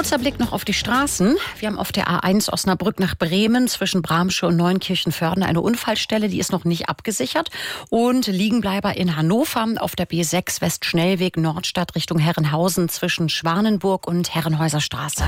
Kurzer Blick noch auf die Straßen. Wir haben auf der A1 Osnabrück nach Bremen zwischen Bramsche und Neunkirchen-Vörden eine Unfallstelle, die ist noch nicht abgesichert. Und Liegenbleiber in Hannover auf der B6 Westschnellweg Nordstadt Richtung Herrenhausen zwischen Schwanenburg und Herrenhäuser Straße.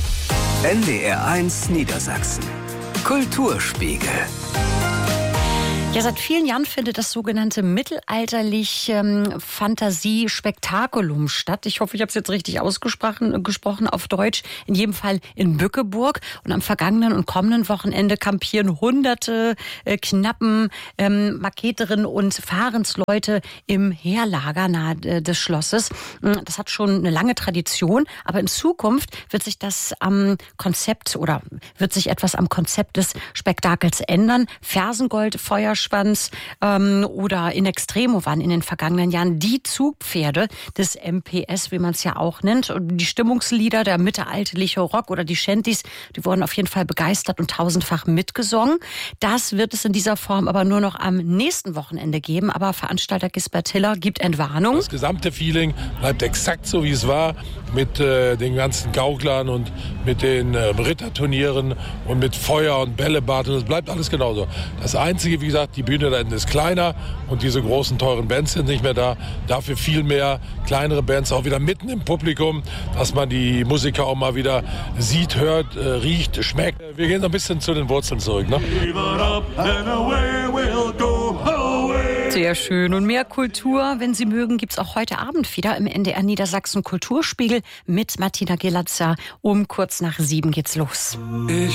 NDR1 Niedersachsen. Kulturspiegel. Ja, seit vielen Jahren findet das sogenannte mittelalterliche Fantasie-Spektakulum statt. Ich hoffe, ich habe es jetzt richtig gesprochen auf Deutsch. In jedem Fall in Bückeburg. Und am vergangenen und kommenden Wochenende kampieren hunderte Knappen, Marketerinnen und Fahrensleute im Heerlager nahe des Schlosses. Das hat schon eine lange Tradition, aber in Zukunft wird sich etwas am Konzept des Spektakels ändern. Fersengold, Feuerschwanz oder in Extremo waren in den vergangenen Jahren die Zugpferde des MPS, wie man es ja auch nennt. Und die Stimmungslieder, der mittelalterliche Rock oder die Shanties, die wurden auf jeden Fall begeistert und tausendfach mitgesungen. Das wird es in dieser Form aber nur noch am nächsten Wochenende geben. Aber Veranstalter Gisbert Hiller gibt Entwarnung. Das gesamte Feeling bleibt exakt so, wie es war, mit den ganzen Gauklern und mit den Ritterturnieren und mit Feuer und Bällebad. Und es bleibt alles genauso. Das Einzige, wie gesagt, die Bühne da hinten ist kleiner und diese großen, teuren Bands sind nicht mehr da. Dafür viel mehr kleinere Bands auch wieder mitten im Publikum, dass man die Musiker auch mal wieder sieht, hört, riecht, schmeckt. Wir gehen so ein bisschen zu den Wurzeln zurück, ne? Sehr schön. Und mehr Kultur, wenn Sie mögen, gibt's auch heute Abend wieder im NDR Niedersachsen Kulturspiegel mit Martina Gelatzer. Um kurz nach 7 geht's los.